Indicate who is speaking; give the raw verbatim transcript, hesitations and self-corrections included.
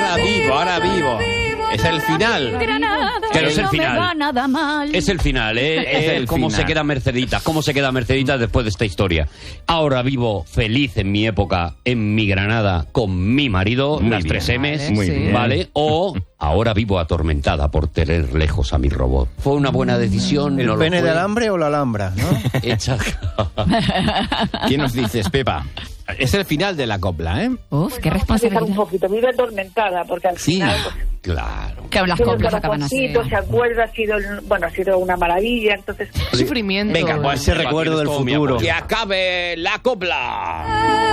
Speaker 1: ahora vivo, ahora vivo. Es el final.
Speaker 2: Pero es el
Speaker 3: no me
Speaker 2: final.
Speaker 3: va nada mal.
Speaker 2: Es el final, ¿eh?
Speaker 1: Es
Speaker 2: Eh,
Speaker 1: el
Speaker 2: ¿Cómo
Speaker 1: final.
Speaker 2: se queda Mercedita? ¿Cómo se queda Mercedita después de esta historia? Ahora vivo feliz en mi época, en mi Granada, con mi marido,
Speaker 1: Muy
Speaker 2: las
Speaker 1: bien.
Speaker 2: tres M's,
Speaker 3: Vale,
Speaker 1: Muy
Speaker 3: sí.
Speaker 1: bien.
Speaker 2: ¿vale? O ahora vivo atormentada por tener lejos a mi robot. ¿Fue una buena decisión?
Speaker 4: ¿El
Speaker 2: ¿No lo
Speaker 4: pene
Speaker 2: fue?
Speaker 4: de alambre o la alhambra, no?
Speaker 2: Hecha...
Speaker 1: ¿Qué nos dices, Pepa? Es el final de la copla, ¿eh?
Speaker 3: Uf, qué
Speaker 5: un
Speaker 3: responsabilidad.
Speaker 5: poquito, vive atormentada, porque al
Speaker 1: Sí.
Speaker 5: final... pues,
Speaker 2: Claro.
Speaker 3: Que las
Speaker 5: tiene el
Speaker 3: coplas acaban así.
Speaker 5: corazoncito, se acuerda, ha sido, bueno, ha sido una maravilla, entonces...
Speaker 6: Sufrimiento.
Speaker 4: Venga, pues ese recuerdo del
Speaker 2: Tienes todo mi
Speaker 4: futuro.
Speaker 2: apoyo. Que acabe la copla.